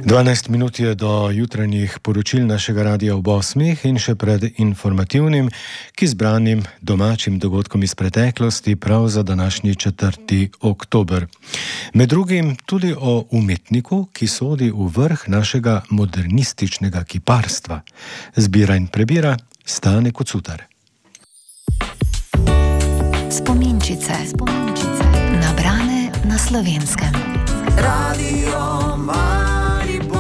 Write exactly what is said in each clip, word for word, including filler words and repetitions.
dvanajst minut je do jutranjih poročil našega radia ob osmih in še pred informativnim, ki zbranim domačim dogodkom iz preteklosti prav za današnji četrti oktober. Med drugim tudi o umetniku, ki sodi v vrh našega modernističnega kiparstva. Zbira in prebira Stane Kocutar. Spominčice, spominčice, nabrane na Slovenskem. Radio Maribor.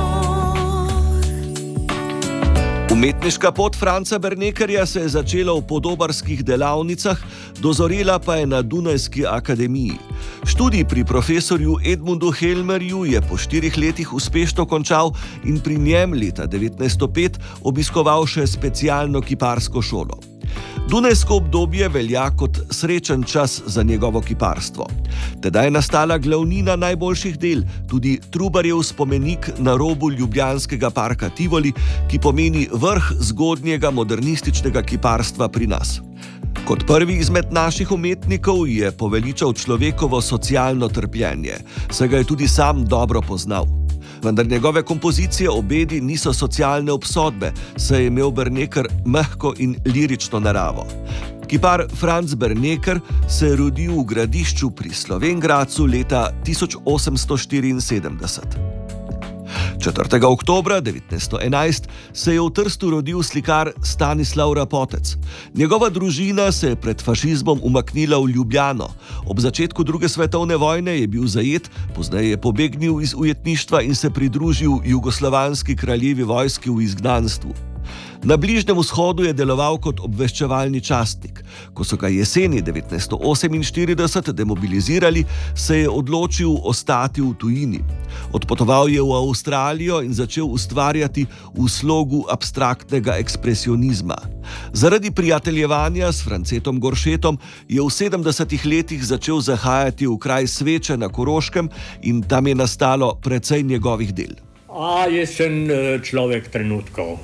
Umetniška pot Franca Bernekerja se je začela v podobarskih delavnicah, dozorela pa je na Dunajski akademiji. Študij pri profesorju Edmundu Helmerju je po štirih letih uspešno končal in pri njem leta devetnajststo pet obiskoval še specialno kiparsko šolo. Dunajsko obdobje velja kot srečen čas za njegovo kiparstvo. Tedaj je nastala glavnina najboljših del, tudi Trubarjev spomenik na robu ljubljanskega parka Tivoli, ki pomeni vrh zgodnjega modernističnega kiparstva pri nas. Kot prvi izmed naših umetnikov je poveličal človekovo socialno trpljenje, saj ga je tudi sam dobro poznal. Vendar njegove kompozicije obedi niso socialne obsodbe, saj je imel Berneker mehko in lirično naravo. Kipar Franc Berneker se je rodil v Gradišču pri Slovenj Gradcu leta tisoč osemsto štiriinsedemdeset. četrtega oktobra devetnajststo enajst se je v Trstu rodil slikar Stanislav Rapotec. Njegova družina se je pred fašizmom umaknila v Ljubljano. Ob začetku druge svetovne vojne je bil zajet, pozneje je pobegnil iz ujetništva in se pridružil jugoslovanski kraljevi vojski v izgnanstvu. Na Bližnjem vzhodu je deloval kot obveščevalni častnik. Ko so ga jeseni devetnajststo oseminštirideset demobilizirali, se je odločil ostati v tujini. Odpotoval je v Avstralijo in začel ustvarjati v slogu abstraktnega ekspresionizma. Zaradi prijateljevanja s Francetom Goršetom je v sedemdesetih letih začel zahajati v kraj Sveče na Koroškem in tam je nastalo precej njegovih del. A, jaz sem človek trenutkov.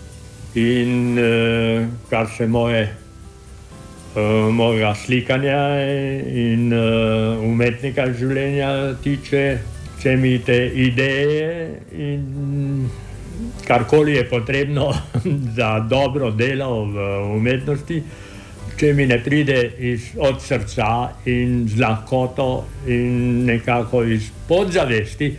In uh, kar se moje, uh, mojega slikanja in uh, umetnika življenja tiče, če mi te ideje in karkoli je potrebno za dobro delo v umetnosti, če mi ne pride iz, od srca in z lahkoto in nekako iz podzavesti,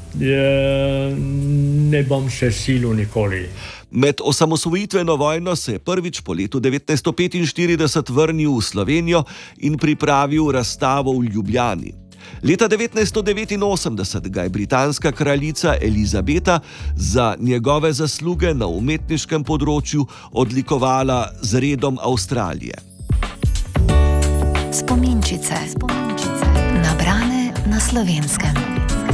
uh, ne bom se silil nikoli. Med osamosvojitveno vojno se je prvič po letu devetnajststo petinštirideset vrnil v Slovenijo in pripravil razstavo v Ljubljani. Leta devetnajststo devetinosemdeset ga je britanska kraljica Elizabeta za njegove zasluge na umetniškem področju odlikovala z redom Avstralije. Spominčice, spominčice, nabrane na Slovenskem.